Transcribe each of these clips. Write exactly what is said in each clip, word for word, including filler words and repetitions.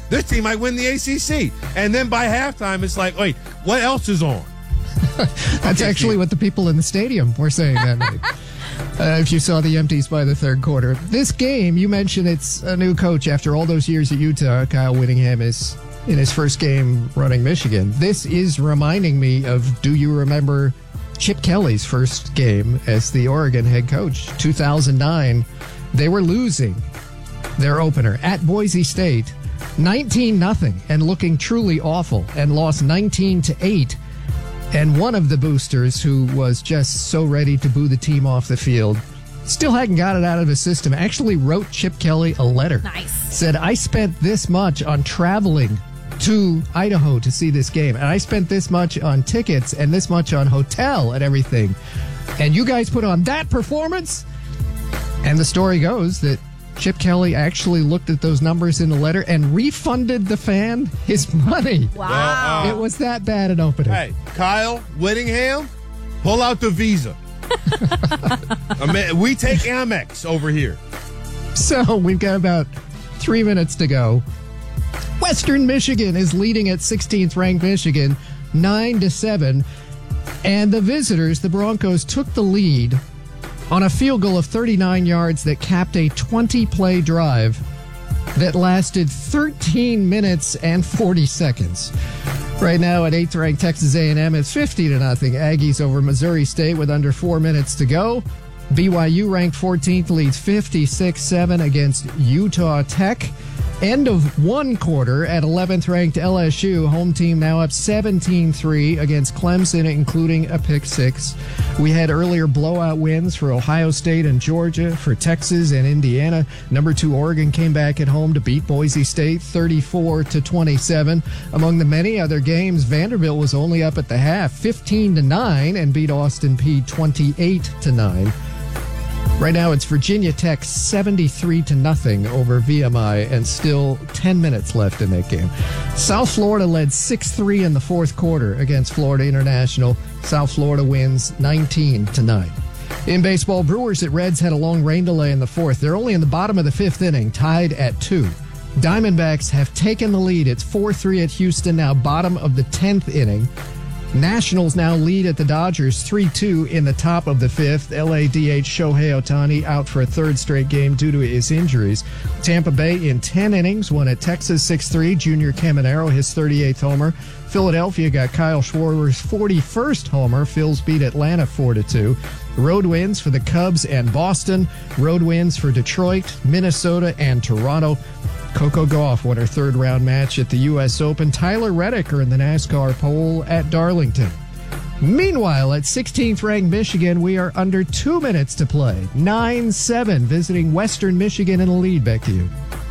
this team might win the A C C. And then by halftime, it's like, wait, what else is on? That's okay, actually Steve. What the people in the stadium were saying that night. Uh, if you saw the empties by the third quarter. This game, you mentioned it's a new coach after all those years at Utah. Kyle Whittingham is in his first game running Michigan. This is reminding me of, do you remember Chip Kelly's first game as the Oregon head coach? two thousand nine, they were losing their opener at Boise State, nineteen nothing, and looking truly awful, and lost nineteen to eight. And one of the boosters, who was just so ready to boo the team off the field, still hadn't got it out of his system, actually wrote Chip Kelly a letter. Nice. Said, I spent this much on traveling to Idaho to see this game, and I spent this much on tickets and this much on hotel and everything. And you guys put on that performance? And the story goes that Chip Kelly actually looked at those numbers in the letter and refunded the fan his money. Wow. Well, uh, it was that bad an opening. Hey, Kyle Whittingham, pull out the Visa. I mean, we take Amex over here. So we've got about three minutes to go. Western Michigan is leading at sixteenth ranked Michigan, nine to seven. And the visitors, the Broncos, took the lead on a field goal of thirty-nine yards that capped a twenty-play drive that lasted thirteen minutes and forty seconds. Right now at eighth ranked Texas A and M, it's fifty to nothing. Aggies over Missouri State with under four minutes to go. B Y U ranked fourteenth, leads fifty-six seven against Utah Tech. End of one quarter at eleventh ranked L S U. Home team now up seventeen three against Clemson, including a pick six. We had earlier blowout wins for Ohio State and Georgia, for Texas and Indiana. Number two Oregon came back at home to beat Boise State thirty-four to twenty-seven. Among the many other games, Vanderbilt was only up at the half fifteen to nine and beat Austin Peay twenty-eight to nine. Right now, it's Virginia Tech seventy-three to nothing over V M I, and still ten minutes left in that game. South Florida led six three in the fourth quarter against Florida International. South Florida wins nineteen to nine. In baseball, Brewers at Reds had a long rain delay in the fourth. They're only in the bottom of the fifth inning, tied at two. Diamondbacks have taken the lead. It's four three at Houston, now bottom of the tenth inning. Nationals now lead at the Dodgers three two in the top of the fifth. L A D H Shohei Ohtani out for a third straight game due to his injuries. Tampa Bay in ten innings won at Texas six three. Junior Caminero his thirty-eighth homer. Philadelphia got Kyle Schwarber's forty-first homer. Phils beat Atlanta four to two. Road wins for the Cubs and Boston. Road wins for Detroit, Minnesota, and Toronto. Coco Gauff won her third round match at the U S Open. Tyler Reddick earned the NASCAR pole at Darlington. Meanwhile, at sixteenth ranked Michigan, we are under two minutes to play. nine seven, visiting Western Michigan in the lead. Back to you.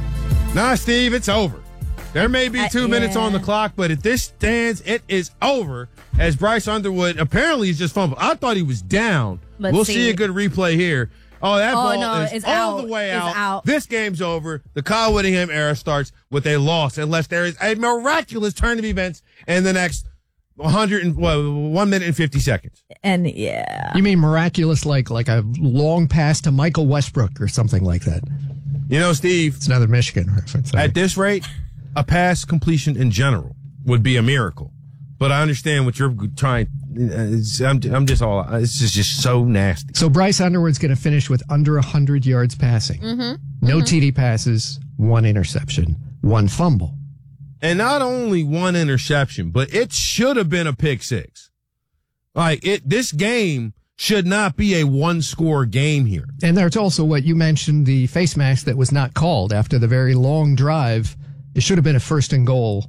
Nah, Steve, it's over. There may be two uh, yeah. minutes on the clock, but if this stands, it is over. As Bryce Underwood apparently is just fumbled. I thought he was down. Let's we'll see. see a good replay here. Oh, that oh, ball no, is it's all out. the way it's out. out. This game's over. The Kyle Whittingham era starts with a loss, unless there is a miraculous turn of events in the next one hundred and well, one minute and fifty seconds. And yeah, you mean miraculous, like like a long pass to Michael Westbrook or something like that? You know, Steve, it's another Michigan reference. At this rate, a pass completion in general would be a miracle. But I understand what you're trying. It's, I'm, I'm just all. It's just, just so nasty. So Bryce Underwood's going to finish with under one hundred yards passing. Mm-hmm. No mm-hmm. T D passes, one interception, one fumble. And not only one interception, but it should have been a pick six. Like it, this game should not be a one-score game here. And there's also what you mentioned, the face mask that was not called after the very long drive. It should have been a first and goal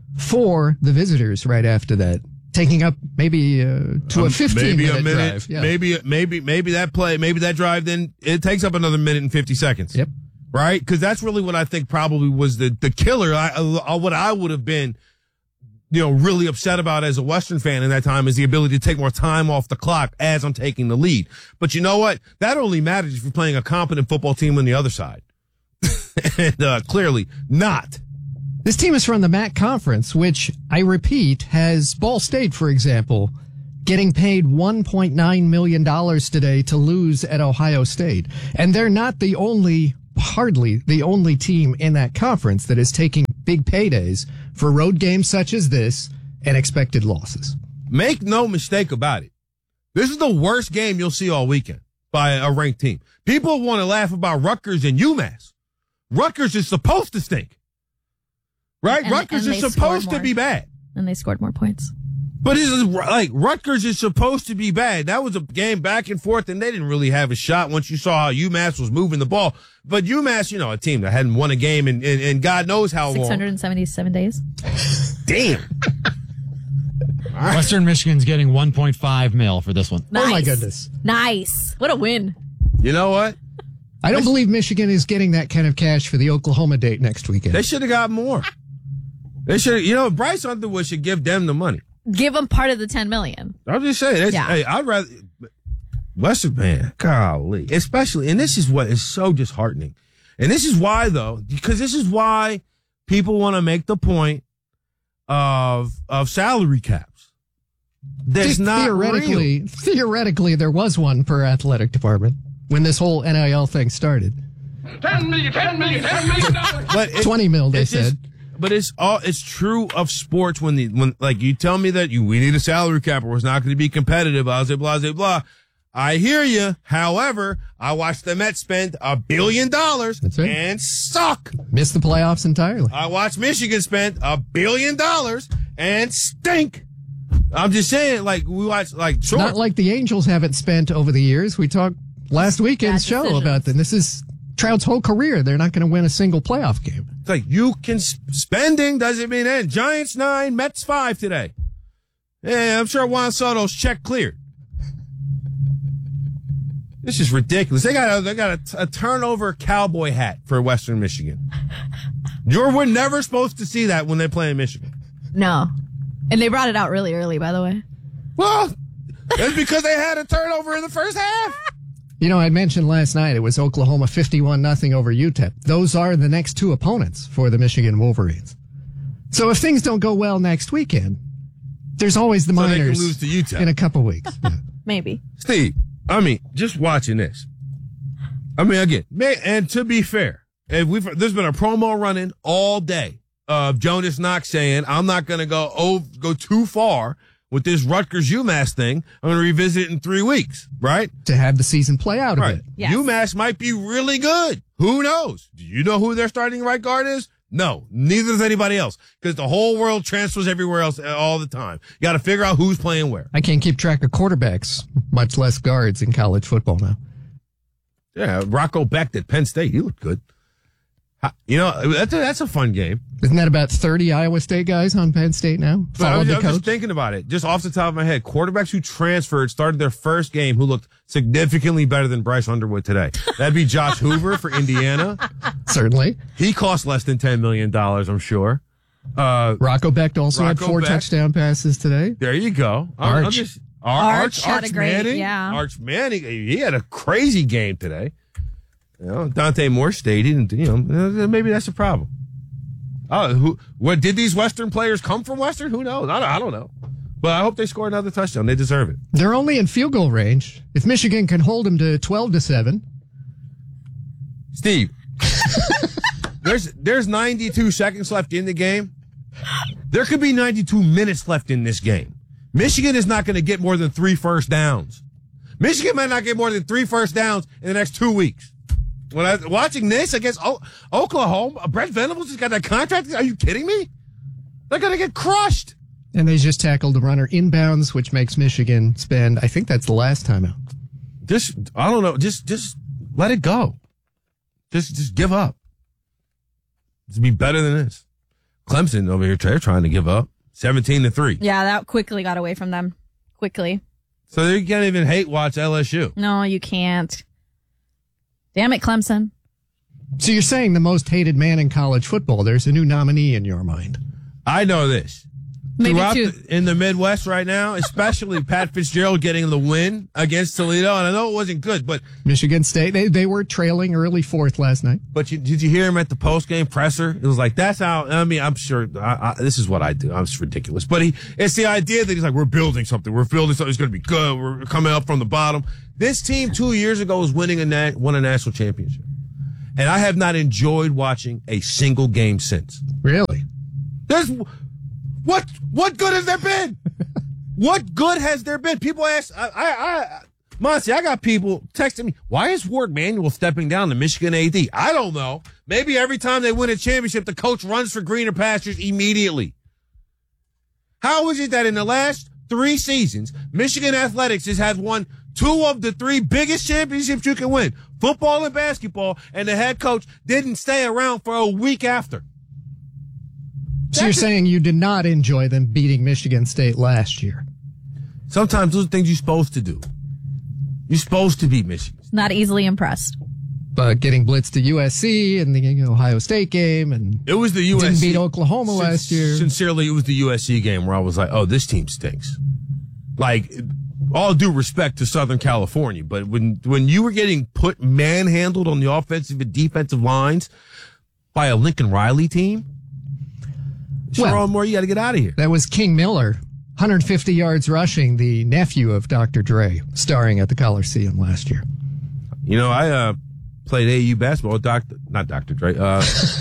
for the visitors right after that, taking up maybe uh, to um, a fifteen maybe minute a minute, drive. Yeah. Maybe, maybe, maybe that play, maybe that drive, then it takes up another minute and fifty seconds. Yep. Right? Because that's really what I think probably was the, the killer. I, uh, what I would have been, you know, really upset about as a Western fan in that time is the ability to take more time off the clock as I'm taking the lead. But you know what? That only matters if you're playing a competent football team on the other side. and uh, clearly not. This team is from the M A C Conference, which, I repeat, has Ball State, for example, getting paid one point nine million dollars today to lose at Ohio State. And they're not the only, hardly the only team in that conference that is taking big paydays for road games such as this and expected losses. Make no mistake about it. This is the worst game you'll see all weekend by a ranked team. People want to laugh about Rutgers and UMass. Rutgers is supposed to stink. Right? And, Rutgers and is supposed to be bad. And they scored more points. But this is like Rutgers is supposed to be bad. That was a game back and forth, and they didn't really have a shot once you saw how UMass was moving the ball. But UMass, you know, a team that hadn't won a game in, in, in God knows how long. six hundred seventy-seven days. Damn. Right. Western Michigan's getting one point five mil for this one. Nice. Oh, my goodness. Nice. What a win. You know what? I don't believe Michigan is getting that kind of cash for the Oklahoma date next weekend. They should have got more. They should, you know, Bryce Underwood should give them the money. Give them part of the ten million. I'm just saying. Yeah. Hey, I'd rather Western, man, golly, especially, and this is what is so disheartening, and this is why though, because this is why people want to make the point of of salary caps. There's not theoretically, real. theoretically, there was one per athletic department when this whole N I L thing started. Ten million, ten million, ten million dollars. But it, Twenty mil, they said. Just, But it's all it's true of sports when the when like you tell me that you we need a salary cap or it's not going to be competitive, blah blah blah blah. I hear you. However, I watched the Mets spend a billion dollars That's right. and suck. Missed the playoffs entirely. I watched Michigan spend a billion dollars and stink. I'm just saying, like we watched, like sure. Not like the Angels haven't spent over the years. We talked last weekend's Bad show decisions. about them. This is Trout's whole career. They're not going to win a single playoff game. It's like you can spending doesn't mean end. Giants nine, Mets five today. Yeah, I'm sure Juan Soto's check cleared. This is ridiculous. They got a, they got a, a turnover cowboy hat for Western Michigan. You're we're never supposed to see that when they play in Michigan. No. And they brought it out really early, by the way. Well, it's because they had a turnover in the first half. You know, I mentioned last night it was Oklahoma fifty-one nothing over U T E P. Those are the next two opponents for the Michigan Wolverines. So if things don't go well next weekend, there's always the So they can Miners lose to U T E P. in a couple weeks. Yeah. Maybe. Steve, I mean, just watching this. I mean, again, man, and to be fair, if we've, there's been a promo running all day of Jonas Knox saying, I'm not going to go oh, go too far with this Rutgers UMass thing. I'm going to revisit it in three weeks, right? To have the season play out a Right. bit. Yes. UMass might be really good. Who knows? Do you know who their starting right guard is? No, neither does anybody else because the whole world transfers everywhere else all the time. You got to figure out who's playing where. I can't keep track of quarterbacks, much less guards in college football now. Yeah, Rocco Becht at Penn State. He looked good. How- You know, that's a, that's a fun game. Isn't that about thirty Iowa State guys on Penn State now? But I Followed was, the I was just coach. thinking about it, just off the top of my head. Quarterbacks who transferred started their first game who looked significantly better than Bryce Underwood today. That'd be Josh Hoover for Indiana. Certainly. He cost less than ten million dollars, I'm sure. Uh, Rocco Becht also had Rocco four Becht. touchdown passes today. there you go. I'm- I'm Arch. just- Ar- Arch had a great- Manning. yeah. Arch Manning. He had a crazy game today. You know, Dante Moore stayed. He didn't, you know, maybe that's a problem. Oh, who? What did these Western players come from? Western? Who knows? I don't, I don't know. But I hope they score another touchdown. They deserve it. They're only in field goal range. If Michigan can hold them to twelve to seven, Steve, there's there's ninety-two seconds left in the game. There could be ninety-two minutes left in this game. Michigan is not going to get more than three first downs. Michigan might not get more than three first downs in the next two weeks. When I was watching this against o- Oklahoma, Brett Venables has got that contract. Are you kidding me? They're going to get crushed. and they just tackled the runner inbounds, which makes Michigan spend, I think that's the last time out. Just, I don't know. Just, just let it go. Just, just give up. Just be better than this. Clemson over here, they're trying to give up. seventeen to three. Yeah, that quickly got away from them. Quickly. So you can't even hate watch L S U. No, you can't. Damn it, Clemson. So you're saying the most hated man in college football, there's a new nominee in your mind. I know this. Maybe Throughout two. the, in the Midwest right now, especially Pat Fitzgerald getting the win against Toledo, and I know it wasn't good, but Michigan State, they, they were trailing early fourth last night. but you, did you hear him at the post game presser? It was like that's how. I mean, I'm sure I, I, this is what I do. I'm just ridiculous, but he it's the idea that he's like we're building something. We're building something. It's going to be good. We're coming up from the bottom. This team two years ago was winning a nat, won a national championship, and I have not enjoyed watching a single game since. Really? There's what? What good has there been? What good has there been? People ask. I, I, I Monty, I got people texting me. Why is Ward Manuel stepping down to Michigan A D? I don't know. Maybe every time they win a championship, the coach runs for greener pastures immediately. How is it that in the last three seasons, Michigan Athletics has had won two of the three biggest championships you can win, football and basketball, and the head coach didn't stay around for a week after? So you're saying you did not enjoy them beating Michigan State last year? Sometimes those are things you're supposed to do. You're supposed to beat Michigan. Not easily impressed. But getting blitzed to U S C and the Ohio State game, and it was the U S C. Didn't beat Oklahoma Sin- last year. Sincerely, it was the U S C game where I was like, oh, this team stinks. Like, all due respect to Southern California, but when when you were getting put manhandled on the offensive and defensive lines by a Lincoln Riley team, Sherrod well, Moore, you got to get out of here. That was King Miller, one hundred fifty yards rushing, the nephew of Doctor Dre, starring at the Coliseum last year. You know, I uh, played A U basketball. Doctor, not Doctor Dre. Uh,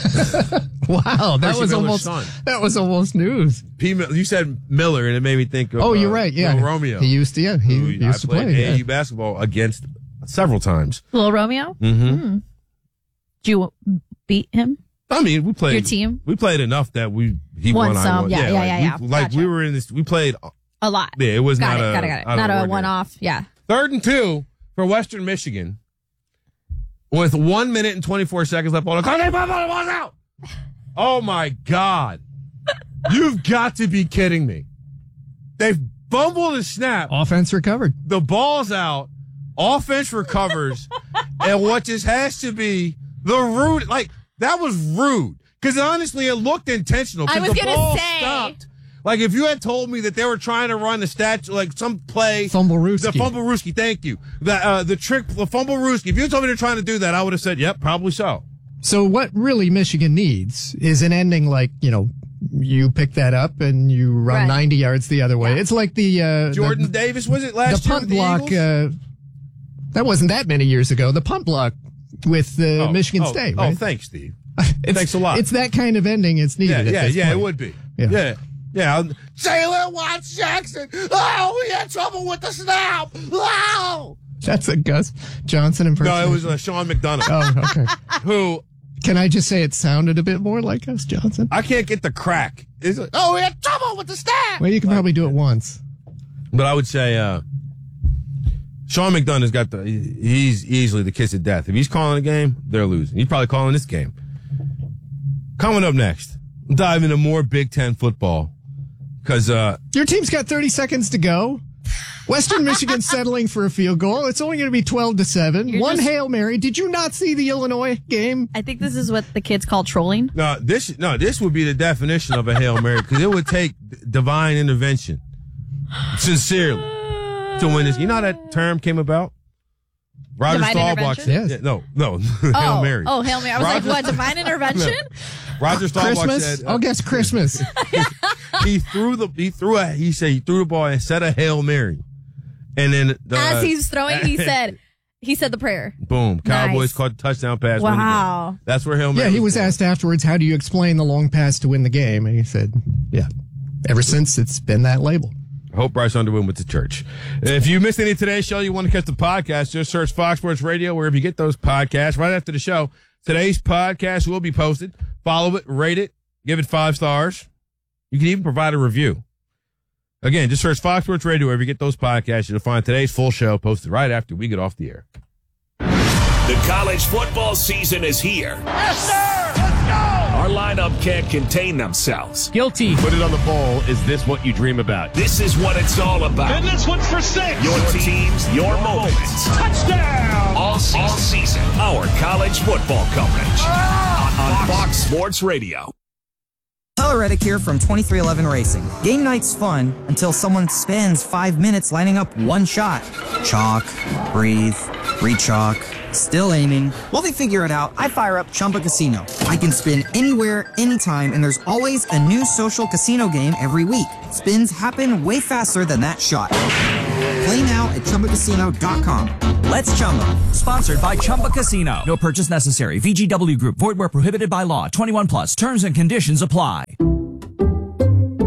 wow, that Percy was Miller's almost son. that was almost news. P. You said Miller, and it made me think of. Oh, you're uh, right. Yeah, Little Romeo. He used to. Yeah, he, who he used I to played play A U yeah. basketball against several times. Little Romeo? Mm-hmm. Mm. Did you beat him? I mean, we played Your team? We played enough that we he Won won. I some. won. Yeah, yeah, like, yeah, we, yeah. Like Gotcha. we were in this. We played A lot. Yeah, it was got not it, a got it, got it. out of Not a ordinary. one-off. Yeah. Third and two for Western Michigan with one minute and twenty-four seconds left on the clock. They pop on the ball's out. Oh my God! You've got to be kidding me. They've fumbled a snap. Offense recovered. The ball's out. Offense recovers, and what just has to be the rude, like that was rude. Because honestly, it looked intentional. I was the gonna ball say. stopped. Like if you had told me that they were trying to run the statue, like some play, Fumblerooski. the Fumblerooski. Thank you. The uh, the trick, the Fumblerooski. If you had told me they're trying to do that, I would have said, "Yep, probably so." So what really Michigan needs is an ending like, you know, you pick that up and you run Right. ninety yards the other way. Yeah. It's like the uh, Jordan the, Davis was it last the year? punt with the block. Eagles? Uh, that wasn't that many years ago. The punt block with uh, Oh, Michigan oh, State. Oh, Right? thanks, Steve. It's, Thanks a lot. It's that kind of ending. It's Yeah, needed. yeah, at this yeah. point. It would be. Yeah. Yeah, yeah. Taylor Watts Jackson. Oh, we had trouble with the snap. Oh. That's a Gus Johnson impersonation. No, it was uh, Sean McDonough, Oh, okay. who Can I just say it sounded a bit more like Gus Johnson? I can't get the crack. It's like, oh, we had trouble with the snap. Well, you can probably do it once. But I would say uh, Sean McDonough's got the, he's easily the kiss of death. If he's calling a game, they're losing. He's probably calling this game. Coming up next, we'll dive into more Big Ten football because uh, Your team's got thirty seconds to go. Western Michigan settling for a field goal. It's only going to be twelve to seven. You're One just- Hail Mary. Did you not see the Illinois game? I think this is what the kids call trolling. no, this no, this would be the definition of a Hail Mary because it would take d- divine intervention, sincerely, to win this. You know how that term came about? Roger Divine Staubach. intervention? said- yeah, no, no, Hail Oh, Mary. oh, Hail Mary. I was Roger- like, what, divine intervention? Roger Staubach Christmas? said. I'll guess Christmas. he threw the he threw a he said he threw the ball and said a Hail Mary, and then the, As he's throwing, he said, he said the prayer. boom, Cowboys Nice. caught the touchdown pass. win the game. Wow. That's where Hail Mary. Yeah, he was born. asked afterwards, how do you explain the long pass to win the game? And he said, yeah, ever since it's been that label. I hope Bryce Underwood went to church. If you missed any of today's show, you want to catch the podcast, just search Fox Sports Radio wherever you get those podcasts. Right after the show, today's podcast will be posted. Follow it, rate it, give it five stars. You can even provide a review. Again, just search Fox Sports Radio wherever you get those podcasts. You'll find today's full show posted right after we get off the air. The college football season is here. Yes, sir! Let's go! Our lineup can't contain themselves. Guilty. Put it on the poll. Is this what you dream about? This is what it's all about. And this one's for six! Your teams, your moments. Touchdown! All season, all season. Our college football coverage on, on Fox Sports Radio. Tyler Reddick here from twenty-three eleven Racing. Game night's fun until someone spends five minutes lining up one shot. Chalk, breathe, re-chalk, still aiming. While they figure it out, I fire up Chumba Casino. I can spin anywhere, anytime, and there's always a new social casino game every week. Spins happen way faster than that shot. Play now at Chumba Casino dot com. Let's Chumba. Sponsored by Chumba Casino. No purchase necessary. V G W Group. Void where prohibited by law. twenty-one plus. Terms and conditions apply.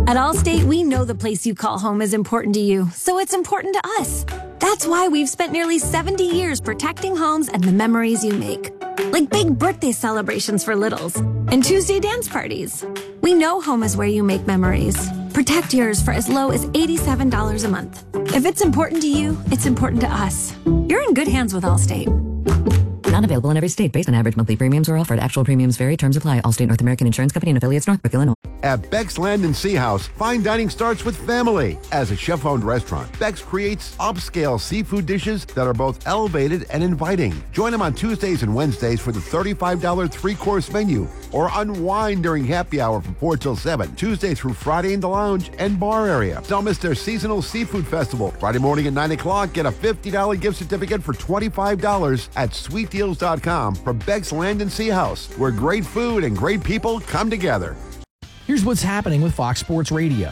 At Allstate, we know the place you call home is important to you, so it's important to us. That's why we've spent nearly seventy years protecting homes and the memories you make. Like big birthday celebrations for littles and Tuesday dance parties. We know home is where you make memories. Protect yours for as low as eighty-seven dollars a month. If it's important to you, it's important to us. You're in good hands with Allstate. Not available in every state based on average monthly premiums or offered. Actual premiums vary. Terms apply. Allstate North American Insurance Company and affiliates, Northbrook, Illinois. At Beck's Land and Sea House, fine dining starts with family. As a chef-owned restaurant, Beck's creates upscale seafood dishes that are both elevated and inviting. Join them on Tuesdays and Wednesdays for the thirty-five dollars three-course menu, or unwind during happy hour from four till seven, Tuesday through Friday in the lounge and bar area. Don't miss their seasonal seafood festival. Friday morning at nine o'clock, get a fifty dollars gift certificate for twenty-five dollars at sweet deals dot com from Beck's Land and Sea House, where great food and great people come together. Here's what's happening with Fox Sports Radio.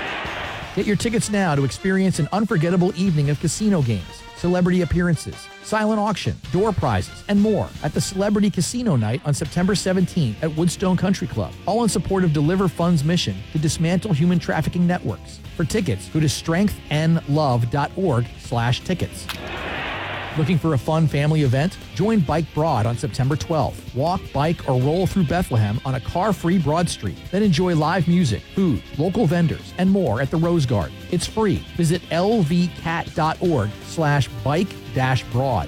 Get your tickets now to experience an unforgettable evening of casino games, celebrity appearances, silent auction, door prizes, and more at the Celebrity Casino Night on September seventeenth at Woodstone Country Club, all in support of Deliver Fund's mission to dismantle human trafficking networks. For tickets, go to strengthandlove.org slash tickets. Looking for a fun family event? Join Bike Broad on September twelfth. Walk, bike, or roll through Bethlehem on a car-free Broad Street. Then enjoy live music, food, local vendors, and more at the Rose Garden. It's free. Visit lvcat.org slash bike dash broad.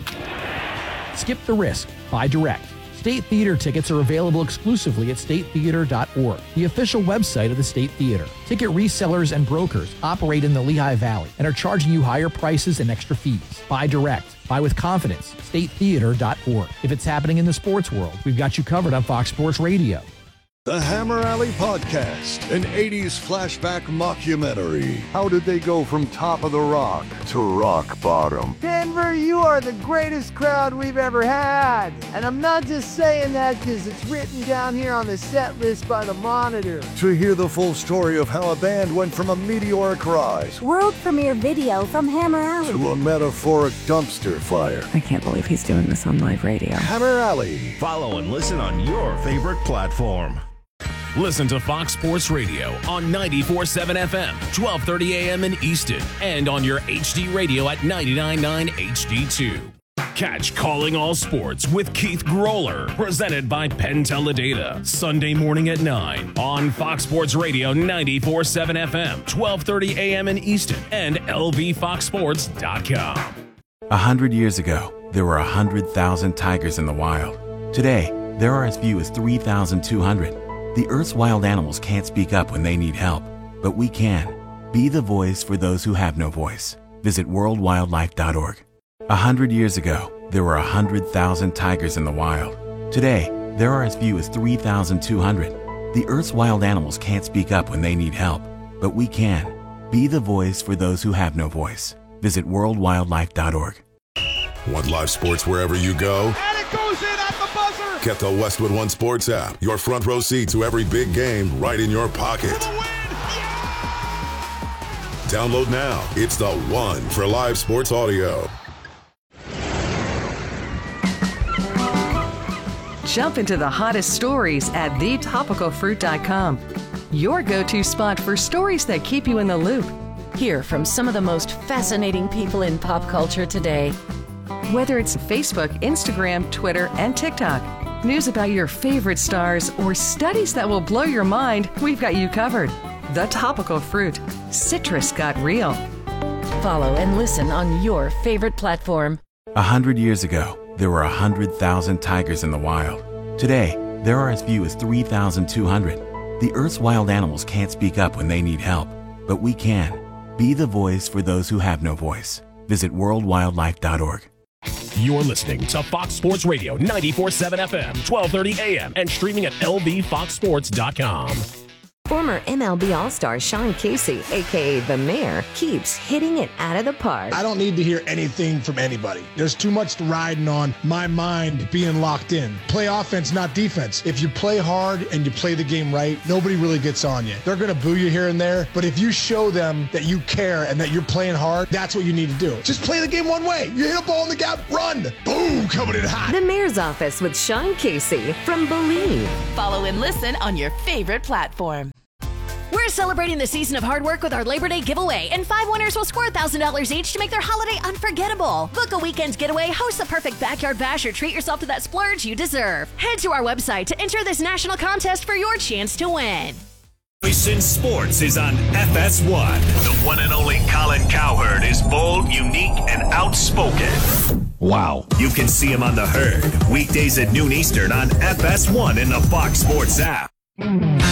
Skip the risk. Buy direct. State Theater tickets are available exclusively at state theater dot org, the official website of the State Theater. Ticket resellers and brokers operate in the Lehigh Valley and are charging you higher prices and extra fees. Buy direct. Buy with confidence. state theater dot org. If it's happening in the sports world, we've got you covered on Fox Sports Radio. The Hammer Alley Podcast, an eighties flashback mockumentary. How did they go from top of the rock to rock bottom? Denver, you are the greatest crowd we've ever had. And I'm not just saying that because it's written down here on the set list by the Monitor. To hear the full story of how a band went from a meteoric rise, world premiere video from Hammer Alley, to a metaphoric dumpster fire. I can't believe he's doing this on live radio. Hammer Alley. Follow and listen on your favorite platform. Listen to Fox Sports Radio on ninety-four point seven F M, twelve thirty A M in Easton, and on your H D radio at ninety-nine point nine H D two. Catch Calling All Sports with Keith Groller, presented by Penn Teledata, Sunday morning at nine on Fox Sports Radio ninety-four point seven F M, twelve thirty A M in Easton, and L V fox sports dot com. A hundred years ago, there were a hundred thousand tigers in the wild. Today, there are as few as three thousand two hundred. The Earth's wild animals can't speak up when they need help, but we can. Be the voice for those who have no voice. Visit world wildlife dot org. A hundred years ago, there were a hundred thousand tigers in the wild. Today, there are as few as three thousand two hundred. The Earth's wild animals can't speak up when they need help, but we can. Be the voice for those who have no voice. Visit world wildlife dot org. Want live sports wherever you go? And it goes in at the buzzer! Get the Westwood One Sports app. Your front row seat to every big game right in your pocket. Download now. It's the one for live sports audio. Jump into the hottest stories at the topical fruit dot com. Your go-to spot for stories that keep you in the loop. Hear from some of the most fascinating people in pop culture today. Whether it's Facebook, Instagram, Twitter, and TikTok, news about your favorite stars, or studies that will blow your mind, we've got you covered. The Topical Fruit. Citrus got real. Follow and listen on your favorite platform. A hundred years ago, there were a hundred thousand tigers in the wild. Today, there are as few as three thousand two hundred. The Earth's wild animals can't speak up when they need help, but we can. Be the voice for those who have no voice. Visit world wildlife dot org. You're listening to Fox Sports Radio ninety-four point seven F M, twelve thirty A M, and streaming at L V fox sports dot com. Former M L B All-Star Sean Casey, a k a. The Mayor, keeps hitting it out of the park. I don't need to hear anything from anybody. There's too much riding on my mind being locked in. Play offense, not defense. If you play hard and you play the game right, nobody really gets on you. They're going to boo you here and there, but if you show them that you care and that you're playing hard, that's what you need to do. Just play the game one way. You hit a ball in the gap, run. Boom, coming in hot. The Mayor's Office with Sean Casey from Believe. Follow and listen on your favorite platform. We're celebrating the season of hard work with our Labor Day giveaway, and five winners will score one thousand dollars each to make their holiday unforgettable. Book a weekend getaway, host the perfect backyard bash, or treat yourself to that splurge you deserve. Head to our website to enter this national contest for your chance to win. Voice in Sports is on F S one. The one and only Colin Cowherd is bold, unique, and outspoken. Wow. You can see him on The Herd, weekdays at noon Eastern on F S one in the Fox Sports app.